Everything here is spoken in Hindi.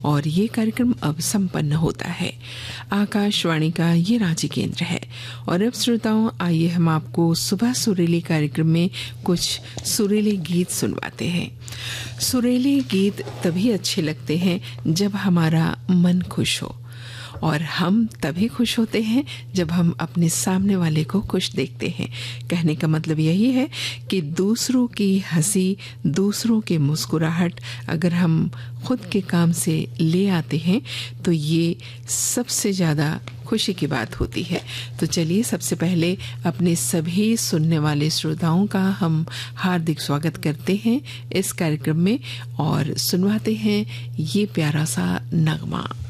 और ये कार्यक्रम अब संपन्न होता है। आकाशवाणी का ये रांची केंद्र है। और अब श्रोताओं, आइए हम आपको सुबह सुरीली कार्यक्रम में कुछ सुरीले गीत सुनवाते हैं। सुरीले गीत तभी अच्छे लगते हैं जब हमारा मन खुश हो, और हम तभी खुश होते हैं जब हम अपने सामने वाले को खुश देखते हैं। कहने का मतलब यही है कि दूसरों की हंसी, दूसरों की मुस्कुराहट अगर हम खुद के काम से ले आते हैं तो ये सबसे ज़्यादा खुशी की बात होती है। तो चलिए, सबसे पहले अपने सभी सुनने वाले श्रोताओं का हम हार्दिक स्वागत करते हैं इस कार्यक्रम में और सुनवाते हैं ये प्यारा सा नगमा।